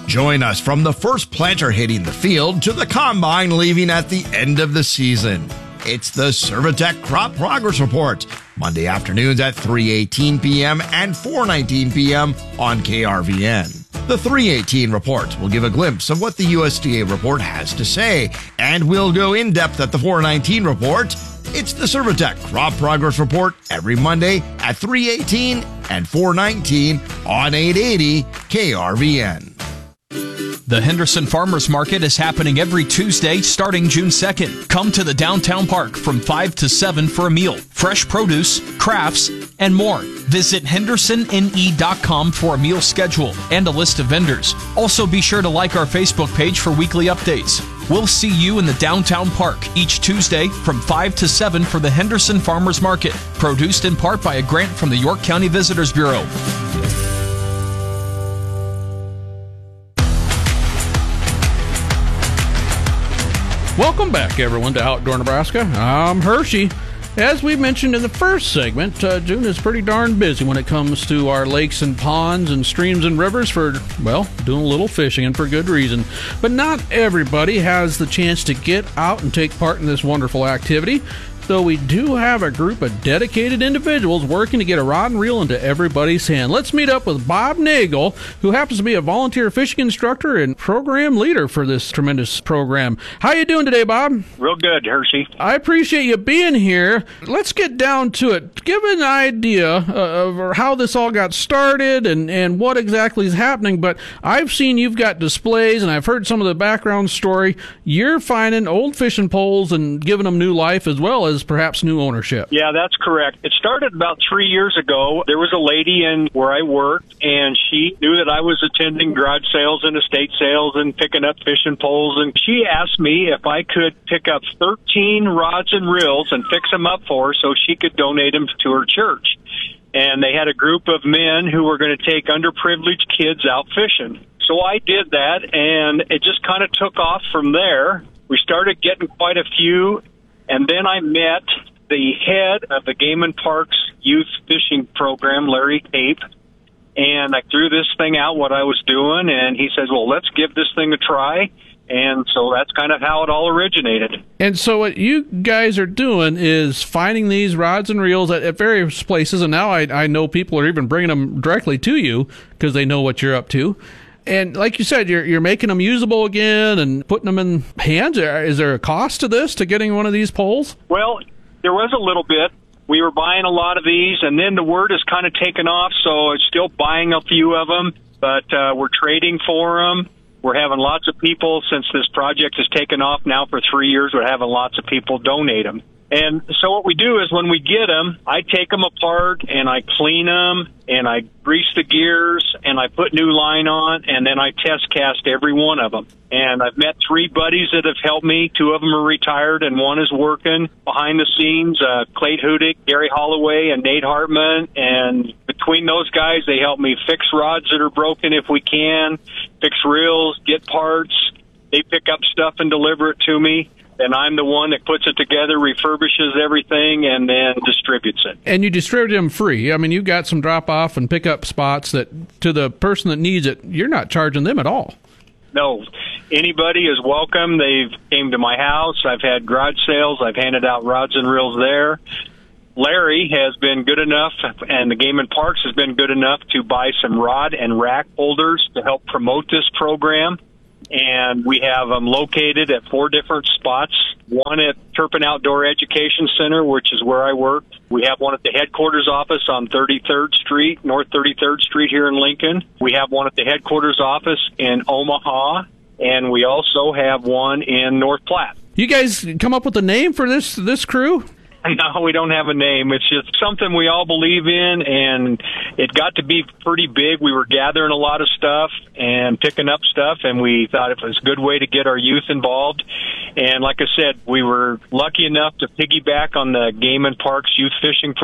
Join us from the first planter hitting the field to the combine leaving at the end of the season. It's the Servitech Crop Progress Report, Monday afternoons at 3:18 p.m. and 4:19 p.m. on KRVN. The 3:18 report will give a glimpse of what the USDA report has to say, and we'll go in depth at the 4:19 report. It's the Servitech Crop Progress Report every Monday at 3:18 and 4:19 on 880 KRVN. The Henderson Farmers Market is happening every Tuesday starting June 2nd. Come to the downtown park from 5 to 7 for a meal, fresh produce, crafts, and more. Visit hendersonne.com for a meal schedule and a list of vendors. Also be sure to like our Facebook page for weekly updates. We'll see you in the downtown park each Tuesday from 5 to 7 for the Henderson Farmers Market, produced in part by a grant from the York County Visitors Bureau. Welcome back, everyone, to Outdoor Nebraska. I'm Hershey. As we mentioned in the first segment, June is pretty darn busy when it comes to our lakes and ponds and streams and rivers for, well, doing a little fishing, and for good reason. But not everybody has the chance to get out and take part in this wonderful activity. Though we do have a group of dedicated individuals working to get a rod and reel into everybody's hand. Let's meet up with Bob Nagel, who happens to be a volunteer fishing instructor and program leader for this tremendous program. How you doing today, Bob? Real good, Hershey. I appreciate you being here. Let's get down to it. Give an idea of how this all got started and what exactly is happening. But I've seen you've got displays, and I've heard some of the background story. You're finding old fishing poles and giving them new life as well as perhaps new ownership. Yeah, that's correct. It started about 3 years ago. There was a lady in where I worked, and she knew that I was attending garage sales and estate sales and picking up fishing poles, and she asked me if I could pick up 13 rods and reels and fix them up for her so she could donate them to her church. And they had a group of men who were going to take underprivileged kids out fishing. So I did that, and it just kind of took off from there. We started getting quite a few. And then I met the head of the Game and Parks Youth Fishing Program, Larry Cape, and I threw this thing out, what I was doing, and he says, well, let's give this thing a try. And so that's kind of how it all originated. And so what you guys are doing is finding these rods and reels at various places, and now I know people are even bringing them directly to you because they know what you're up to. And like you said, you're making them usable again and putting them in hands. Is there a cost to this, to getting one of these poles? Well, there was a little bit. We were buying a lot of these, and then the word has kind of taken off, so I'm still buying a few of them, but we're trading for them. We're having lots of people, since this project has taken off now for 3 years, we're having lots of people donate them. And so what we do is when we get them, I take them apart and I clean them and I grease the gears and I put new line on, and then I test cast every one of them. And I've met 3 buddies that have helped me. 2 of them are retired and 1 is working behind the scenes, Clay Hudick, Gary Holloway, and Nate Hartman. And between those guys, they help me fix rods that are broken if we can, fix reels, get parts. They pick up stuff and deliver it to me. And I'm the one that puts it together, refurbishes everything, and then distributes it. And you distribute them free. I mean, you've got some drop-off and pick-up spots that, to the person that needs it, you're not charging them at all. No. Anybody is welcome. They've came to my house. I've had garage sales. I've handed out rods and reels there. Larry has been good enough, and the Game and Parks has been good enough to buy some rod and rack holders to help promote this program. And we have them located at 4 different spots. One at Turpin Outdoor Education Center, which is where I work. We have one at the headquarters office on 33rd Street, North 33rd Street here in Lincoln. We have one at the headquarters office in Omaha. And we also have one in North Platte. You guys come up with a name for this crew? No, we don't have a name. It's just something we all believe in, and it got to be pretty big. We were gathering a lot of stuff and picking up stuff, and we thought it was a good way to get our youth involved. And like I said, we were lucky enough to piggyback on the Game and Parks Youth Fishing